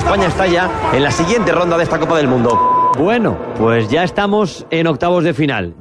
España está ya en la siguiente ronda de esta Copa del Mundo. Bueno, pues ya estamos en octavos de final.